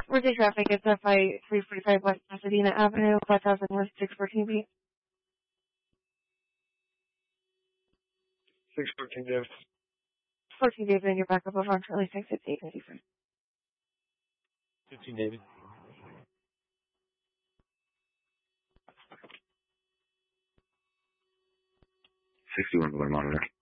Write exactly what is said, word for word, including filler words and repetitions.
Workday traffic is up by three forty-five West Pasadena Avenue, five thousand West six fourteen B. six fourteen David. fourteen David, and you're back up over on Charlie six at eight ninety-five. fifteen David. sixty-one Blue Monitor.